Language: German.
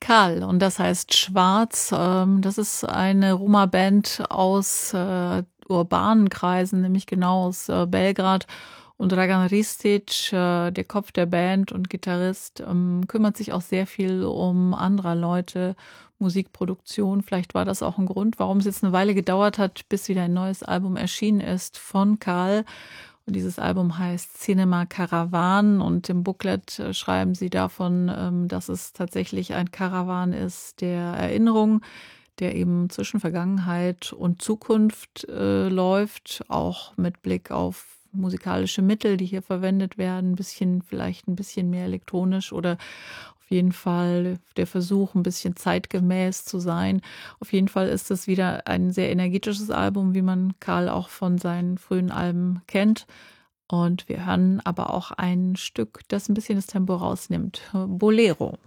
Karl und das heißt Schwarz. Das ist eine Roma-Band aus urbanen Kreisen, nämlich genau aus Belgrad. Und Dragan Ristic, der Kopf der Band und Gitarrist, kümmert sich auch sehr viel um anderer Leute, Musikproduktion. Vielleicht war das auch ein Grund, warum es jetzt eine Weile gedauert hat, bis wieder ein neues Album erschienen ist von Karl. Und dieses Album heißt Cinema Caravan und im Booklet schreiben sie davon, dass es tatsächlich ein Karawan ist der Erinnerung, der eben zwischen Vergangenheit und Zukunft läuft, auch mit Blick auf musikalische Mittel, die hier verwendet werden, vielleicht ein bisschen mehr elektronisch oder auf jeden Fall der Versuch, ein bisschen zeitgemäß zu sein. Auf jeden Fall ist es wieder ein sehr energetisches Album, wie man Karl auch von seinen frühen Alben kennt. Und wir hören aber auch ein Stück, das ein bisschen das Tempo rausnimmt. Bolero.